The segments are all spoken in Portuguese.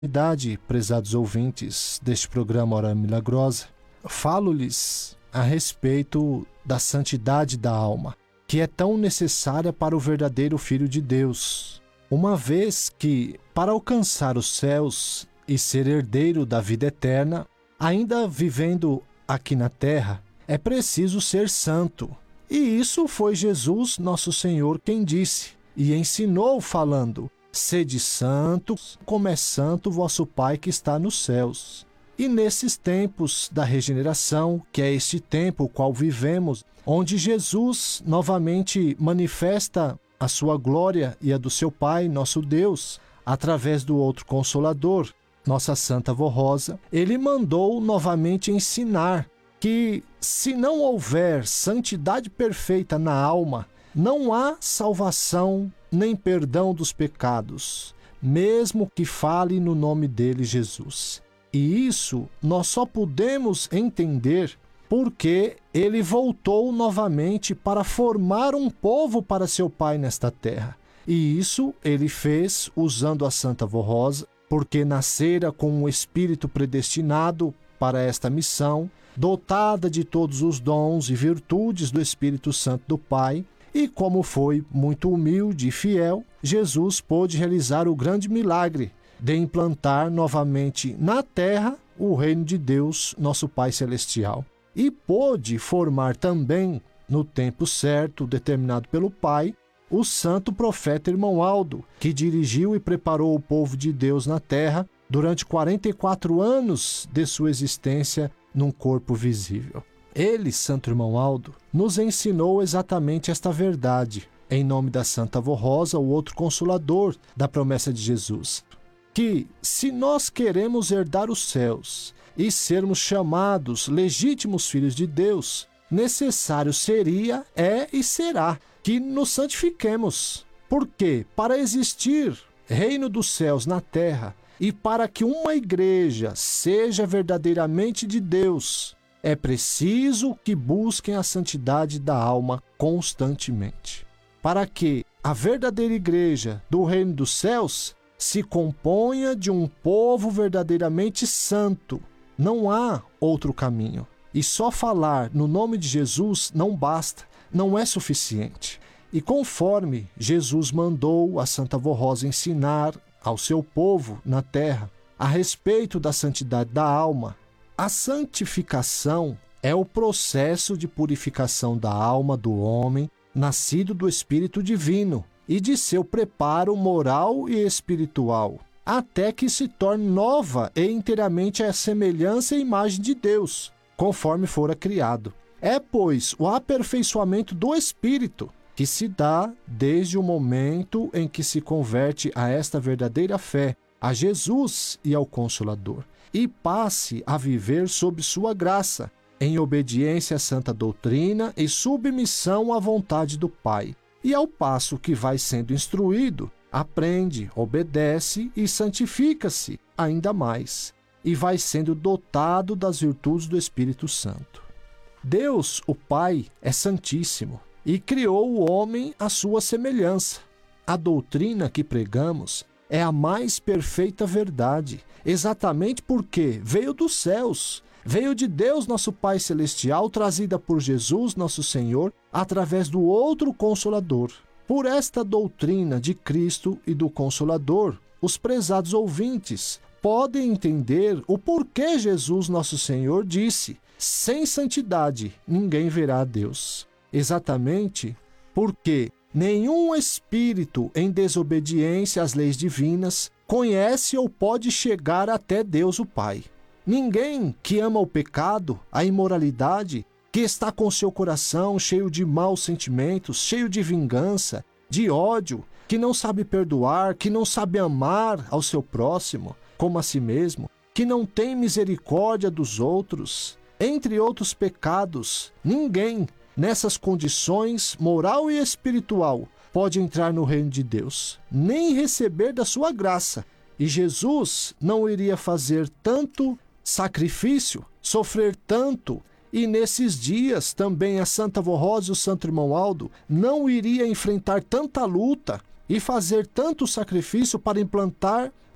Idade, prezados ouvintes deste programa Hora Milagrosa, falo-lhes a respeito da santidade da alma, que é tão necessária para o verdadeiro Filho de Deus, uma vez que, para alcançar os céus e ser herdeiro da vida eterna, ainda vivendo aqui na terra, é preciso ser santo. E isso foi Jesus, nosso Senhor, quem disse e ensinou falando: sede santos, como é santo vosso Pai que está nos céus. E nesses tempos da regeneração, que é este tempo o qual vivemos, onde Jesus novamente manifesta a sua glória e a do seu Pai, nosso Deus, através do outro Consolador, nossa Santa Vó Rosa, ele mandou novamente ensinar que, se não houver santidade perfeita na alma, não há salvação nem perdão dos pecados, mesmo que fale no nome dele, Jesus. E isso nós só podemos entender porque ele voltou novamente para formar um povo para seu Pai nesta terra. E isso ele fez usando a Santa Vó Rosa, porque nascera com um espírito predestinado para esta missão, dotada de todos os dons e virtudes do Espírito Santo do Pai. E como foi muito humilde e fiel, Jesus pôde realizar o grande milagre de implantar novamente na terra o reino de Deus, nosso Pai Celestial. E pôde formar também, no tempo certo, determinado pelo Pai, o santo profeta Irmão Aldo, que dirigiu e preparou o povo de Deus na terra durante 44 anos de sua existência num corpo visível. Ele, Santo Irmão Aldo, nos ensinou exatamente esta verdade, em nome da Santa Vó Rosa, o outro Consolador da promessa de Jesus, que se nós queremos herdar os céus e sermos chamados legítimos filhos de Deus, necessário seria, e será, que nos santifiquemos. Porque para existir reino dos céus na terra e para que uma igreja seja verdadeiramente de Deus, é preciso que busquem a santidade da alma constantemente, para que a verdadeira igreja do reino dos céus se componha de um povo verdadeiramente santo. Não há outro caminho. E só falar no nome de Jesus não basta, não é suficiente. E conforme Jesus mandou a Santa Vó Rosa ensinar ao seu povo na terra a respeito da santidade da alma, a santificação é o processo de purificação da alma do homem, nascido do Espírito Divino, e de seu preparo moral e espiritual, até que se torne nova e inteiramente a semelhança e imagem de Deus, conforme fora criado. É, pois, o aperfeiçoamento do Espírito, que se dá desde o momento em que se converte a esta verdadeira fé, a Jesus e ao Consolador, e passe a viver sob sua graça, em obediência à santa doutrina e submissão à vontade do Pai. E ao passo que vai sendo instruído, aprende, obedece e santifica-se ainda mais, e vai sendo dotado das virtudes do Espírito Santo. Deus, o Pai, é santíssimo e criou o homem à sua semelhança. A doutrina que pregamos é a mais perfeita verdade, exatamente porque veio dos céus, veio de Deus, nosso Pai Celestial, trazida por Jesus, nosso Senhor, através do outro Consolador. Por esta doutrina de Cristo e do Consolador, os prezados ouvintes podem entender o porquê Jesus, nosso Senhor, disse: sem santidade ninguém verá a Deus. Exatamente porque nenhum espírito em desobediência às leis divinas conhece ou pode chegar até Deus o Pai. Ninguém que ama o pecado, a imoralidade, que está com seu coração cheio de maus sentimentos, cheio de vingança, de ódio, que não sabe perdoar, que não sabe amar ao seu próximo como a si mesmo, que não tem misericórdia dos outros, entre outros pecados, ninguém nessas condições moral e espiritual pode entrar no reino de Deus, nem receber da sua graça. E Jesus não iria fazer tanto sacrifício, sofrer tanto, e nesses dias também a Santa Vó Rosa e o Santo Irmão Aldo não iria enfrentar tanta luta e fazer tanto sacrifício para implantar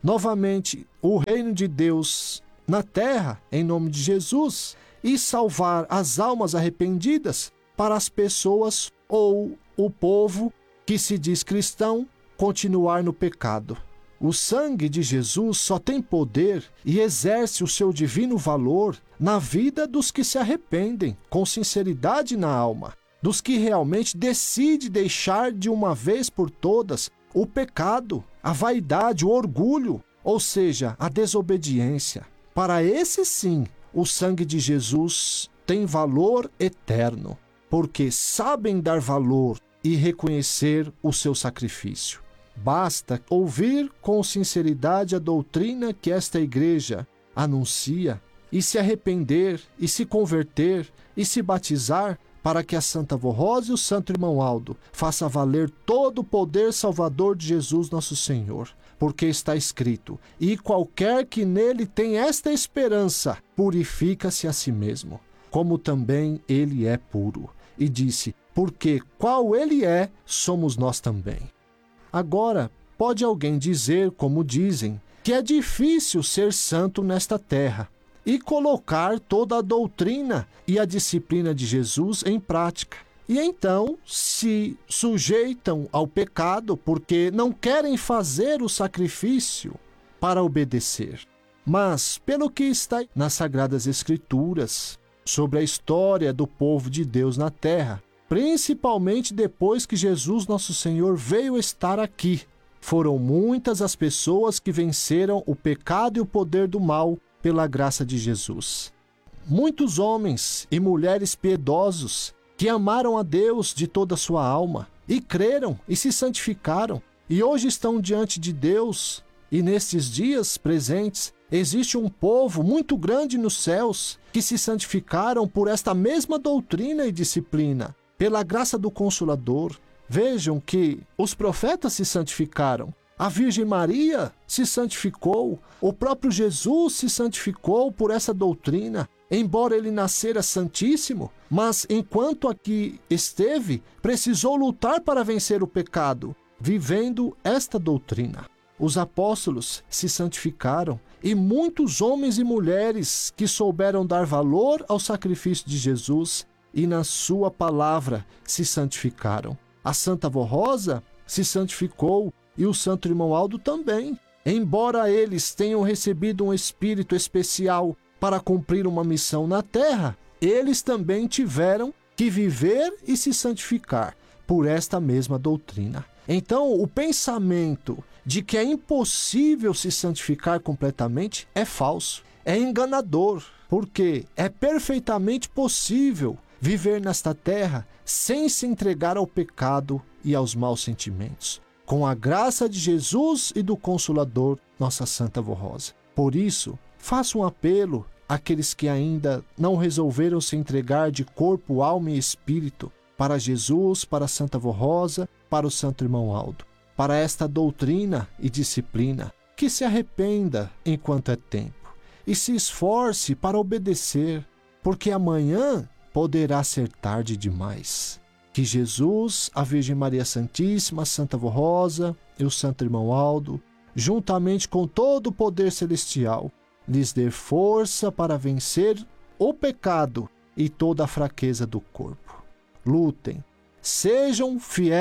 novamente o reino de Deus na terra, em nome de Jesus, e salvar as almas arrependidas para as pessoas ou o povo que se diz cristão continuar no pecado. O sangue de Jesus só tem poder e exerce o seu divino valor na vida dos que se arrependem com sinceridade na alma, dos que realmente decidem deixar de uma vez por todas o pecado, a vaidade, o orgulho, ou seja, a desobediência. Para esse sim, o sangue de Jesus tem valor eterno, porque sabem dar valor e reconhecer o seu sacrifício. Basta ouvir com sinceridade a doutrina que esta igreja anuncia e se arrepender e se converter e se batizar para que a Santa Avó Rosa e o Santo Irmão Aldo faça valer todo o poder salvador de Jesus nosso Senhor. Porque está escrito: e qualquer que nele tem esta esperança, purifica-se a si mesmo, como também ele é puro. E disse: porque qual ele é, somos nós também. Agora, pode alguém dizer, como dizem, que é difícil ser santo nesta terra e colocar toda a doutrina e a disciplina de Jesus em prática. E então se sujeitam ao pecado porque não querem fazer o sacrifício para obedecer. Mas, pelo que está nas Sagradas Escrituras, sobre a história do povo de Deus na terra, principalmente depois que Jesus nosso Senhor veio estar aqui, foram muitas as pessoas que venceram o pecado e o poder do mal pela graça de Jesus. Muitos homens e mulheres piedosos que amaram a Deus de toda a sua alma e creram e se santificaram e hoje estão diante de Deus. E nestes dias presentes existe um povo muito grande nos céus que se santificaram por esta mesma doutrina e disciplina, pela graça do Consolador. Vejam que os profetas se santificaram, a Virgem Maria se santificou, o próprio Jesus se santificou por essa doutrina, embora ele nascera santíssimo, mas enquanto aqui esteve, precisou lutar para vencer o pecado, vivendo esta doutrina. Os apóstolos se santificaram e muitos homens e mulheres que souberam dar valor ao sacrifício de Jesus e na sua palavra se santificaram. A Santa Avó Rosa se santificou e o Santo Irmão Aldo também. Embora eles tenham recebido um espírito especial para cumprir uma missão na terra, eles também tiveram que viver e se santificar por esta mesma doutrina. Então, o pensamento de que é impossível se santificar completamente é falso, é enganador, porque é perfeitamente possível viver nesta terra sem se entregar ao pecado e aos maus sentimentos, com a graça de Jesus e do Consolador, nossa Santa Avó Rosa. Por isso, faço um apelo àqueles que ainda não resolveram se entregar de corpo, alma e espírito para Jesus, para a Santa Avó Rosa, para o Santo Irmão Aldo, para esta doutrina e disciplina, que se arrependa enquanto é tempo e se esforce para obedecer, porque amanhã poderá ser tarde demais. Que Jesus, a Virgem Maria Santíssima, a Santa Avó Rosa e o Santo Irmão Aldo, juntamente com todo o poder celestial, lhes dê força para vencer o pecado e toda a fraqueza do corpo. Lutem, sejam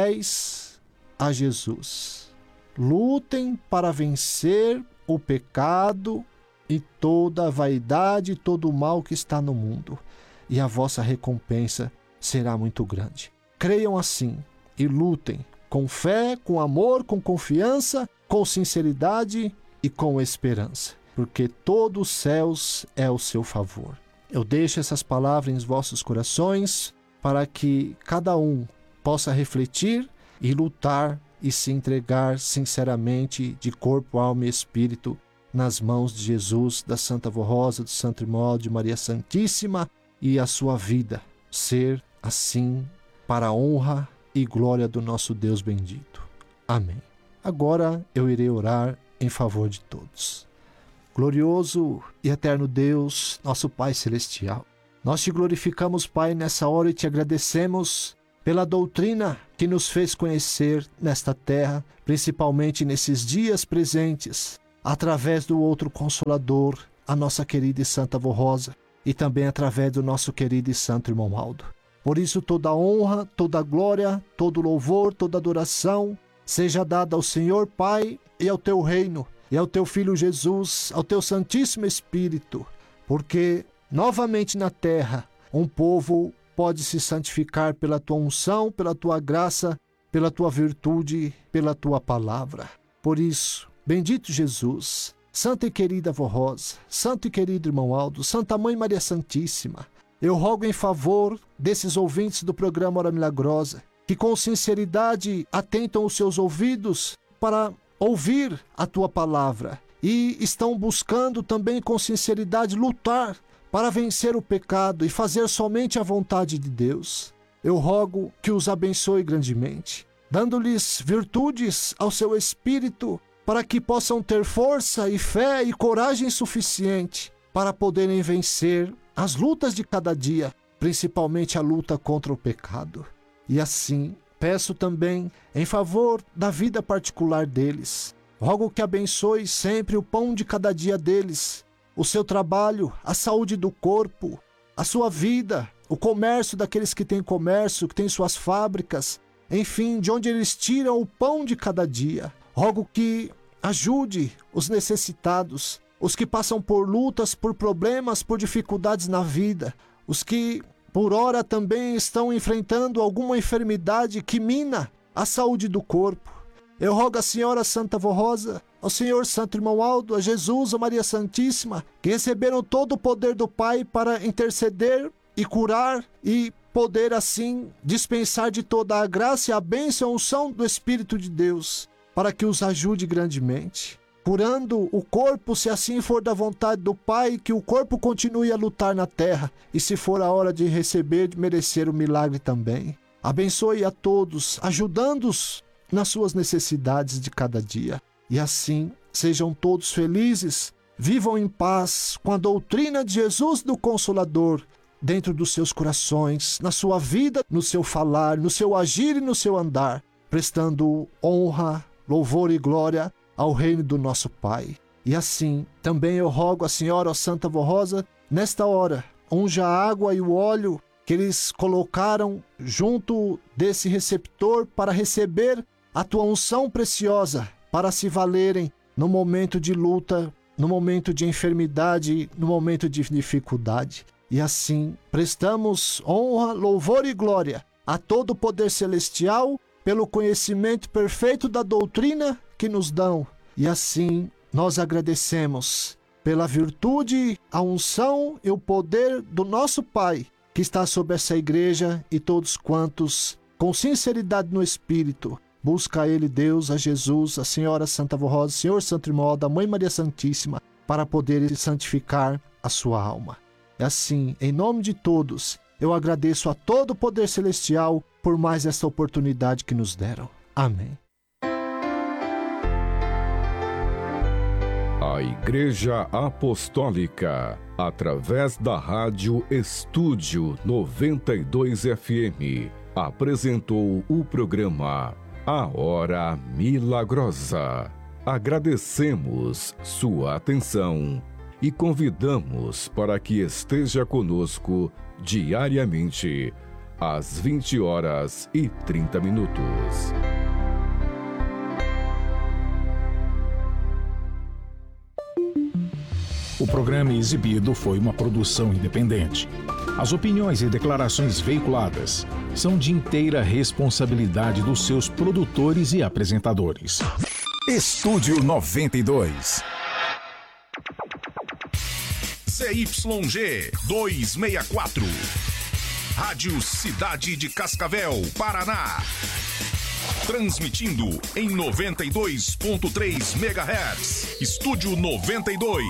fiéis a Jesus. Lutem para vencer o pecado e toda a vaidade e todo o mal que está no mundo, e a vossa recompensa será muito grande. Creiam assim e lutem com fé, com amor, com confiança, com sinceridade e com esperança, porque todo os céus é ao seu favor. Eu deixo essas palavras em vossos corações para que cada um possa refletir e lutar e se entregar sinceramente de corpo, alma e espírito nas mãos de Jesus, da Santa Avó Rosa, do Santo Irmão Aldo, de Maria Santíssima, e a sua vida ser assim para a honra e glória do nosso Deus bendito. Amém. Agora eu irei orar em favor de todos. Glorioso e eterno Deus, nosso Pai Celestial, nós te glorificamos, Pai, nessa hora e te agradecemos pela doutrina que nos fez conhecer nesta terra, principalmente nesses dias presentes, através do outro Consolador, a nossa querida e santa avó Rosa, e também através do nosso querido e santo irmão Aldo. Por isso toda honra, toda glória, todo louvor, toda adoração seja dada ao Senhor Pai e ao teu reino, e ao teu Filho Jesus, ao teu Santíssimo Espírito, porque novamente na terra um povo pode se santificar pela tua unção, pela tua graça, pela tua virtude, pela tua palavra. Por isso, bendito Jesus, santa e querida avó Rosa, santo e querido irmão Aldo, Santa Mãe Maria Santíssima, eu rogo em favor desses ouvintes do programa Hora Milagrosa, que com sinceridade atentam os seus ouvidos para ouvir a tua palavra e estão buscando também com sinceridade lutar para vencer o pecado e fazer somente a vontade de Deus. Eu rogo que os abençoe grandemente, dando-lhes virtudes ao seu espírito, para que possam ter força e fé e coragem suficiente para poderem vencer as lutas de cada dia, principalmente a luta contra o pecado. E assim, peço também em favor da vida particular deles. Rogo que abençoe sempre o pão de cada dia deles, o seu trabalho, a saúde do corpo, a sua vida, o comércio daqueles que têm comércio, que têm suas fábricas, enfim, de onde eles tiram o pão de cada dia. Rogo que ajude os necessitados, os que passam por lutas, por problemas, por dificuldades na vida, os que por ora também estão enfrentando alguma enfermidade que mina a saúde do corpo. Eu rogo à Senhora Santa Avó Rosa, ao Senhor Santo Irmão Aldo, a Jesus, a Maria Santíssima, que receberam todo o poder do Pai para interceder e curar e poder assim dispensar de toda a graça e a bênção e a unção do Espírito de Deus, para que os ajude grandemente, curando o corpo, se assim for da vontade do Pai, que o corpo continue a lutar na terra, e se for a hora de receber, de merecer o milagre também. Abençoe a todos, ajudando-os nas suas necessidades de cada dia. E assim, sejam todos felizes, vivam em paz com a doutrina de Jesus do Consolador dentro dos seus corações, na sua vida, no seu falar, no seu agir e no seu andar, prestando honra, louvor e glória ao reino do nosso Pai. E assim, também eu rogo à Senhora, ó Santa Avó Rosa, nesta hora, unja a água e o óleo que eles colocaram junto desse receptor para receber a tua unção preciosa, para se valerem no momento de luta, no momento de enfermidade, no momento de dificuldade. E assim, prestamos honra, louvor e glória a todo o poder celestial, pelo conhecimento perfeito da doutrina que nos dão. E assim, nós agradecemos pela virtude, a unção e o poder do nosso Pai, que está sobre essa igreja, e todos quantos, com sinceridade no Espírito, busca a Ele, Deus, a Jesus, a Senhora Santa Avó Rosa, Senhor Santo Irmão Aldo, a Mãe Maria Santíssima, para poder santificar a sua alma. É assim, em nome de todos, eu agradeço a todo o poder celestial por mais essa oportunidade que nos deram. Amém. A Igreja Apostólica, através da Rádio Estúdio 92 FM, apresentou o programa A Hora Milagrosa. Agradecemos sua atenção e convidamos para que esteja conosco diariamente, às 20h30. O programa exibido foi uma produção independente. As opiniões e declarações veiculadas são de inteira responsabilidade dos seus produtores e apresentadores. Estúdio 92. CYG 264. Rádio Cidade de Cascavel, Paraná. Transmitindo em 92.3 MHz. Estúdio 92.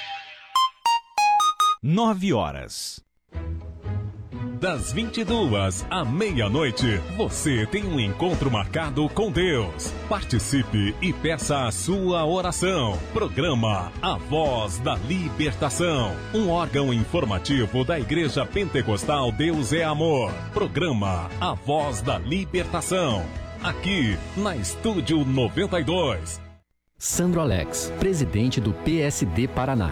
9h. Das 22 à meia-noite, você tem um encontro marcado com Deus. Participe e peça a sua oração. Programa A Voz da Libertação, um órgão informativo da Igreja Pentecostal Deus é Amor. Programa A Voz da Libertação, aqui na Estúdio 92. Sandro Alex, presidente do PSD Paraná.